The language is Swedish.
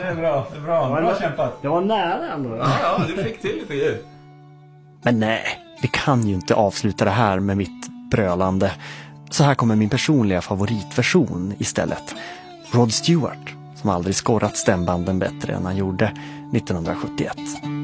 det är bra. Det är bra. Bra kämpat. Det var nära ändå. Ja, du fick till lite grejer. Men nej, vi kan ju inte avsluta det här med mitt brölande. Så här kommer min personliga favoritversion istället. Rod Stewart, som aldrig skorrat stämbanden bättre än han gjorde 1971.